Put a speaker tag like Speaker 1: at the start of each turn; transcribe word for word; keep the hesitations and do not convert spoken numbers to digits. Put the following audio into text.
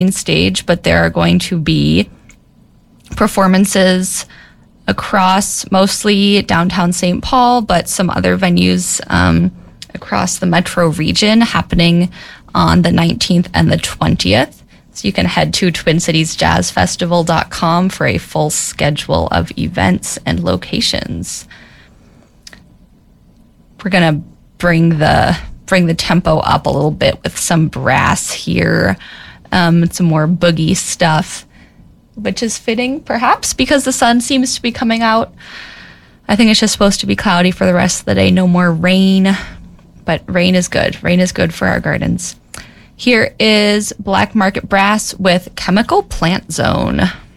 Speaker 1: stage, but there are going to be performances across mostly downtown Saint Paul, but some other venues um, across the metro region happening on the nineteenth and the twentieth. So you can head to twin cities jazz festival dot com for a full schedule of events and locations. We're going to bring the bring the tempo up a little bit with some brass here, um, some more boogie stuff, which is fitting perhaps because the sun seems to be coming out. I think it's just supposed to be cloudy for the rest of the day. No more rain, but rain is good. Rain is good for our gardens. Here is Black Market Brass with Chemical Plant Zone.